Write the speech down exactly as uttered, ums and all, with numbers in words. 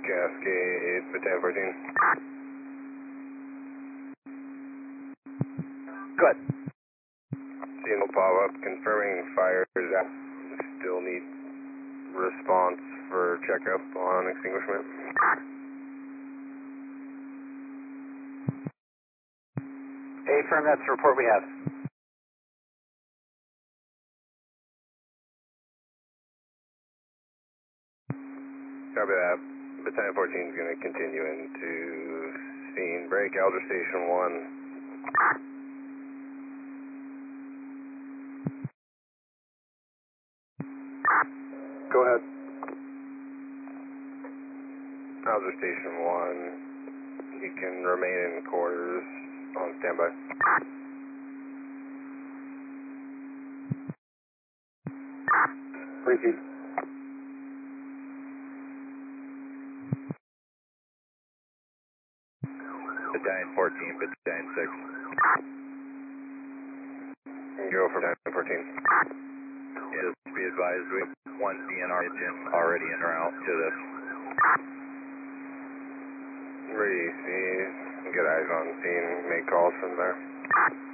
Cascade, Battalion fourteen. Good. Signal pop-up, confirming fires. Still need response for checkup on extinguishment. A firm, that's the report we have. Copy that. Battalion fourteen is going to continue into scene. Break, Elder Station one. Go ahead. Elder Station one. You can remain in quarters on standby. Repeat. Battalion fourteen, Battalion six. Go for Battalion fourteen. Yes, be advised, we have one D N R agent already en route to this. Ready, see, get eyes on scene, make calls from there.